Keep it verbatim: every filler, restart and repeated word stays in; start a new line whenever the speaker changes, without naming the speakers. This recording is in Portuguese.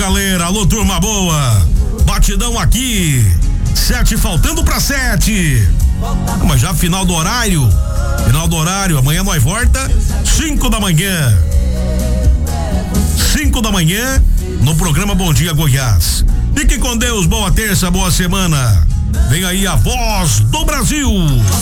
galera, alô turma boa, batidão aqui, sete faltando pra sete, mas já final do horário, final do horário, amanhã nós volta, cinco da manhã, cinco da manhã, no programa Bom Dia Goiás. Fique com Deus, boa terça, boa semana, vem aí a voz do Brasil.